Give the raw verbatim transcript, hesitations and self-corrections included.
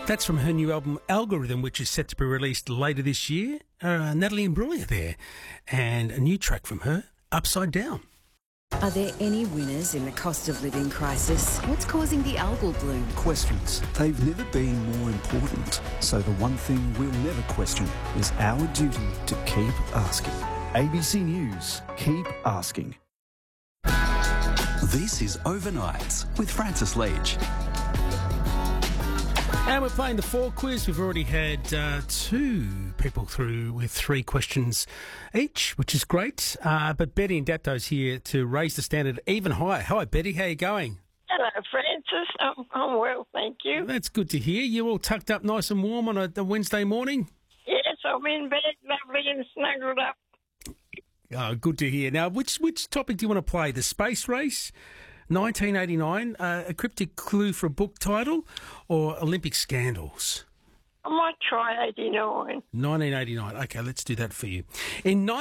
That's from her new album Algorithm, which is set to be released later this year. Uh, Natalie Imbruglia there. And a new track from her, Upside Down. Are there any winners in the cost of living crisis? What's causing the algal bloom? Questions. They've never been more important. So the one thing we'll never question is our duty to keep asking. A B C News. Keep asking. This is Overnights with Francis Leach. And we're playing the four quiz. We've already had uh, two people through with three questions each, which is great. Uh, but Betty and Dapto's here to raise the standard even higher. Hi, Betty. How are you going? Hello, Francis. I'm, I'm well, thank you. That's good to hear. You all tucked up nice and warm on a, a Wednesday morning? Yes, I'm in bed, lovely and snuggled up. Oh, good to hear. Now, which which topic do you want to play? The space race, nineteen eighty-nine, uh, a cryptic clue for a book title, or Olympic scandals? I might try eighty-nine. nineteen eighty-nine. Okay, let's do that for you. In